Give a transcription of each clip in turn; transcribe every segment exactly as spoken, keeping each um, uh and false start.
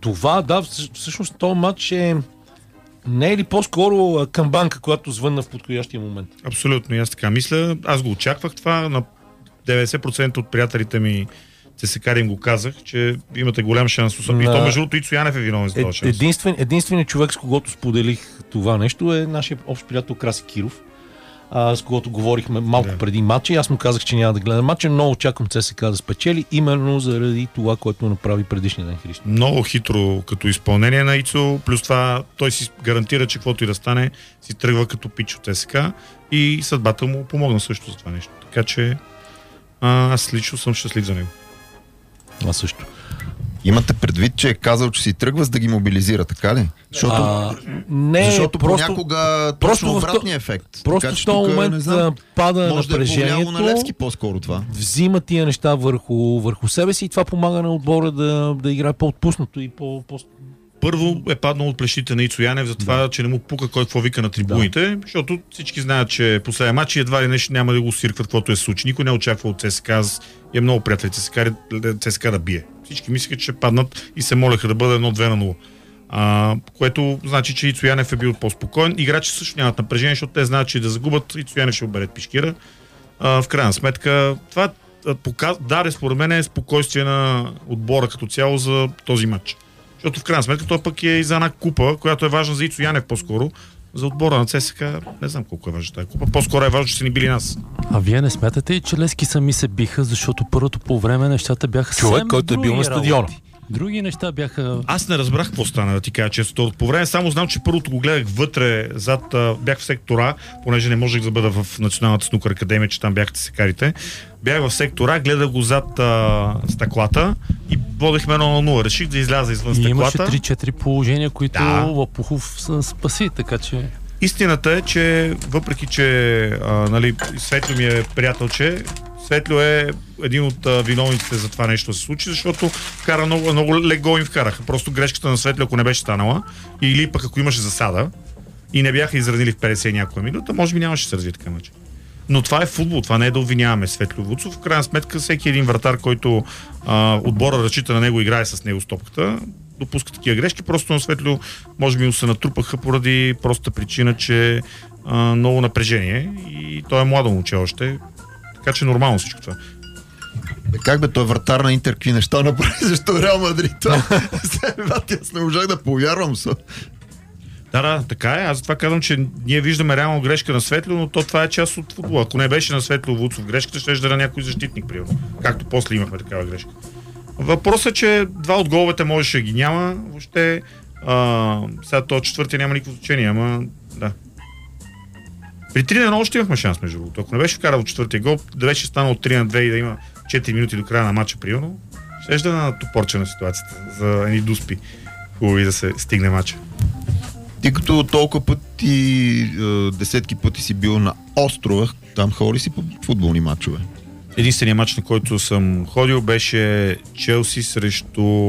това, да, всъщност този матч е не е ли по-скоро камбанка, която звънна в подходящия момент? Абсолютно, и аз така мисля. Аз го очаквах това. На деветдесет процента от приятелите ми ЦСКА им го казах, че имате голям шанс. На... И то между другото Ицо Янев е виновен за това шанс. Единствен, единственият човек, с когото споделих това нещо, е нашия общ приятел Краси Киров, а, с когото говорихме малко да. преди матча. И аз му казах, че няма да гледам матча, но очаквам ЦСКА да спечели, именно заради това, което направи предишния ден Христо. Много хитро като изпълнение на Ицо, плюс това той си гарантира, че каквото и да стане, си тръгва като пич от ЦСКА и съдбата му помогна също за това нещо. Така че а, аз лично съм щастлив за него. Аз също. Имате предвид, че е казал, че си тръгва, за да ги мобилизира, така ли? Защото, а, не, защото просто, понякога просто точно обратния ефект. Просто така, в този момент знам, пада може напрежението. Да е на Левски по-скоро това. Взима тия неща върху, върху себе си и това помага на отбора да, да играе по-отпуснато и по... по... Първо е паднал от плещите на Ицо Янев за това, да. че не му пука кой какво вика на трибуните, да. защото всички знаят, че последния матч едва ли нещо няма да го сиркват, каквото е случай. Никой не очаква от ЦСКА, е много приятели ЦСКА, ЦСКА да бие. Всички мислеха, че ще паднат и се молеха да бъде едно-две на нула. А, което значи, че Ицо Янев е бил по-спокоен. Играчи също нямат напрежение, защото те знаят, че да загубят, Ицо Янев ще обере пишкира. А, в крайна сметка, това показ... даде според мен е спокойствие на отбора като цяло за този матч. Защото в крайна сметка той пък е и за една купа, която е важна за Ицо Янев по-скоро. За отбора на ЦСКА не знам колко е важна тази купа. По-скоро е важно, че са ни били нас. А вие не смятате и, че Левски сами се биха, защото първото по време нещата бяха човек, който е бил на стадиона. Други неща бяха... Аз не разбрах какво стана, да ти кажа често. По време само знам, че първото го гледах вътре, зад, бях в сектора, понеже не можех да бъда в Националната снукър академия, че там бяхте секарите. Бях в сектора, гледах го зад а, стъклата и водехме едно на нула. Реших да изляза извън стъклата. И имаше три-четири положения, които да. Лапухов спаси, така че... Истината е, че въпреки, че а, нали, Светло ми е приятелче, Светло е един от а, виновниците за това нещо да се случи, защото вкара много, много лего им вкараха. Просто грешката на Светло, ако не беше станала, или пък ако имаше засада и не бяха изравнили в петдесет някоя минута, може би нямаше да се разви така начин. Но това е футбол, това не е да обвиняваме Светло Вуцов. В крайна сметка всеки един вратар, който а, отбора разчита на него, играе с него стопката, допуска такива грешки. Просто на Светло може би му се натрупаха поради простата причина, че а, много напрежение и той е младо момче още. Така че нормално всичко това. Как бе, той вратар на Интер какви неща направи, защо Реал Мадрид това? Аз не можах да повярвам са. Да, да, така е. Аз затова казвам, че ние виждаме реално грешка на Светло, но то това е част от футбола. Ако не беше на Светло Вуцов грешката, ще да на някой защитник, примерно. Както после имахме такава грешка. Въпросът е, че два от головете можеше да ги няма. Въобще, а, сега то четвъртия няма никакво значение, ама да. При три на едно още имахме шанс, между другото. Ако не беше вкарал четвъртия гол, да беше станал от три на две и да има четири минути до края на матча, примерно, ще да на топорче на ситуацията за едни дуспи. Хубаво и да се стигне матча. Ти като толкова пъти, десетки пъти си бил на острова, там ходи си по футболни матчове. Единственият матч, на който съм ходил, беше Челси срещу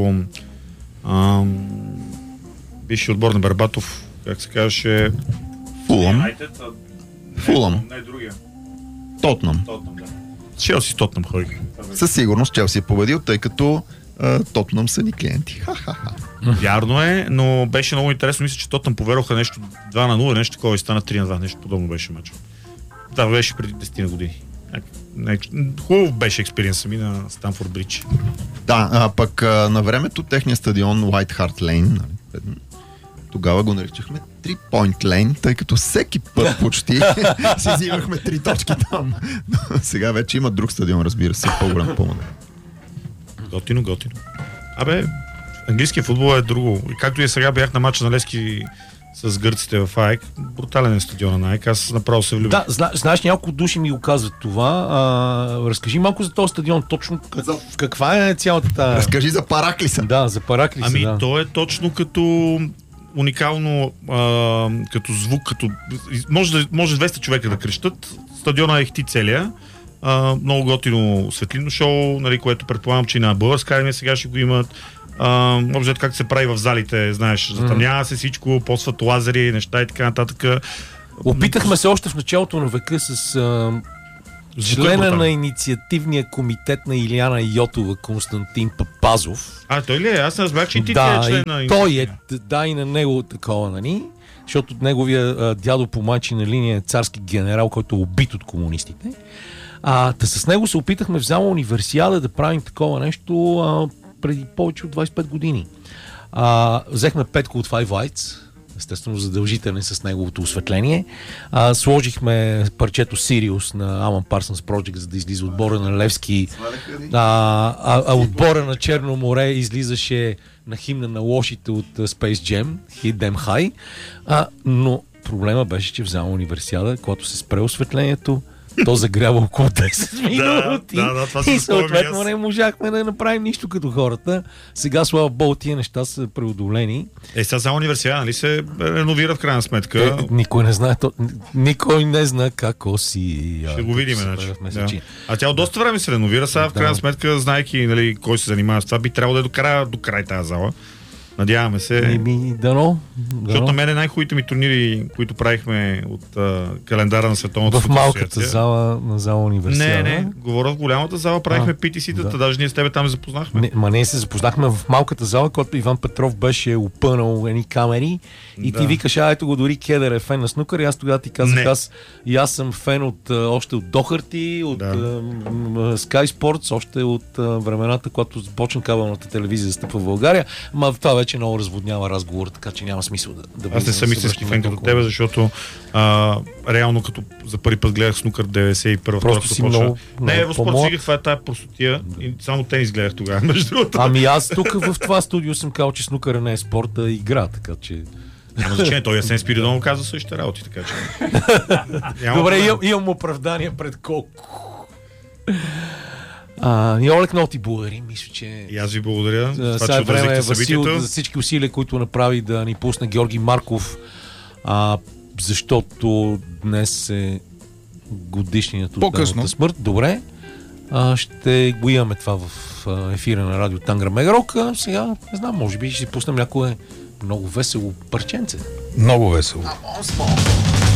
ам, бившия отбор на Бербатов, как се казваше... Фулъм. Фулъм. Не, другия. Тотнам. Тотнам, да. Челси с Тотнам ходих. Със сигурност Челси е победил, тъй като а, Тотнам са ни клиенти. Ха-ха-ха. Вярно е, но беше много интересно. Мисля, че Тотнам повероха нещо два на нула, нещо такова и стана три на два. Нещо подобно беше матч. Това беше преди десет на години. Хубав беше експириенса ми на Станфорд Бридж. Да, а пък а, на времето техния стадион White Hart Lane, тогава го наричахме Three Point Lane, тъй като всеки път почти си взимахме три точки там. Но сега вече има друг стадион, разбира се, по-голям по-модерен. Готино, готино. Абе, английският футбол е друго. И както и сега бях на матча на Левски с гърците в АЕК, брутален е стадиона на АЕК, аз направо се влюбих. Да, зна, знаеш, няколко души ми го казват това. А, разкажи малко за този стадион, точно как, за... каква е цялата тази... Разкажи за Параклиса. Да, за Параклиса, Ами, да. то е точно като уникално, а, като звук, като... Може, да, може двеста човека да крещат. Стадиона е хти целия. А, много готино светлинно шоу, нали, което предполагам, че и на Българска армия сега ще го имат. Uh, може да как се прави в залите, знаеш, затъмнява се всичко, посват лазери, неща и така нататък. Опитахме се още в началото на века с а, члена на инициативния комитет на Илияна Йотова Константин Папазов. А, той ли е? Аз не разбрах, че и ти Да, ти е член и на... той е, да, и на него такова, нали? Защото неговия а, дядо по майчина линия е царски генерал, който е убит от комунистите. А, та с него се опитахме в зала Универсиада да правим такова нещо а, преди повече от двайсет и пет години. А, взехме Петко от Five Lights, естествено задължителен с неговото осветление. А, сложихме парчето Sirius на Alan Parsons Project, за да излиза отбора на Левски. А, а, а отбора на Черно море излизаше на химна на лошите от Space Jam, Hit Them High. А, но проблема беше, че в зала Универсиада, когато се спре осветлението, то загрява около десет минути. Да, да, това и съответно не можахме да направим нищо като хората. Сега, слава богу, тия неща са преодолени. Е, сега за университета, нали се реновира в крайна сметка? Е, никой не знае, то, никой не знае какво си. Ще го видим, значи. Да. А тя от доста време се реновира, сега в крайна сметка, знаейки, нали, кой се занимава с това, би трябвало да е до края, до край тази зала. Надяваме се. И ми, дано. Защото на мен е най-хубавите ми турнири, които правихме от а, календара на Световната в малката зала на зала Универсиада. Не, не, говоря в голямата зала, правихме пи ти си-тата, да. Даже ние с тебе там запознахме. Не, ма ние се запознахме в малката зала, когато Иван Петров беше опънал едни камери и да. Ти викаш, а ето го, дори Кедър е фен на снукър, и аз тогава ти казах, аз, и аз съм фен от, още от Дохарти, от да. uh, Sky Sports, още от uh, времената, когато започна кабелната телевизия да стъпва в България, ма това вече много разводнява разговор, така че няма смисъл да, да аз не съм истински фен като тебе, защото а, реално като за първи път гледах снукър деветдесет и първа. Просто си много, не, Евроспорт си това е тая простотия и само тенис гледах тогава, между другото. Ами аз тук в това студио съм казал, че снукъра не е спорта, а игра, така че... Няма значение, той Асен Спиридонов каза същите работи, така че... Добре, имам, имам оправдание пред колко. А, и Олег, много ти благодарим. Мисля, че... И аз ви благодаря. За това, че време е Васил за всички усилия, които направи да ни пусне Георги Марков, а, защото днес е годишният от неговата смърт. Добре. А, ще го имаме това в ефира на радио Тангра Мегарок. Сега, не знам, може би ще си пуснем някое много весело парченце. Много весело.